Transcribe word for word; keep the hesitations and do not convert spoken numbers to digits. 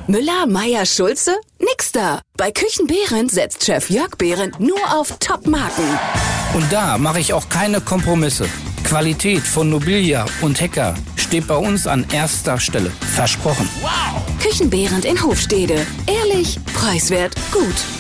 Müller, Meier, Schulze? Nix da. Bei Küchen Behrendt setzt Chef Jörg Behrendt nur auf Top-Marken. Und da mache ich auch keine Kompromisse. Qualität von Nobilia und Hecker steht bei uns an erster Stelle. Versprochen. Küchen Behrendt in Hofstede. Ehrlich, preiswert, gut.